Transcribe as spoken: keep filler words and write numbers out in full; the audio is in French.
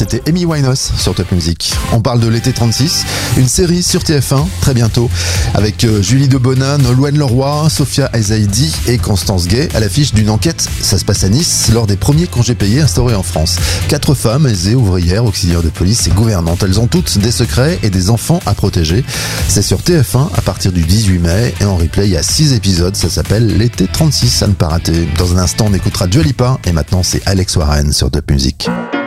c'était Amy Winehouse sur Top Music. On parle de l'été trente-six, une série sur T F un, très bientôt, avec euh, Julie Debona, Nolwenn Leroy, Sophia Azaidi et Constance Gay, à l'affiche d'une enquête. Ça se passe à Nice, lors des premiers congés payés instaurés en France. Quatre femmes aisées, ouvrières, auxiliaires de police et gouvernantes. Elles ont toutes des secrets et des enfants à protéger. C'est sur T F un à partir du dix-huit mai et en replay il y a six épisodes. Ça s'appelle l'été trente-six, à ne pas rater. Dans un instant, on écoutera Dua Lipa et maintenant c'est Alex Warren sur Top Music.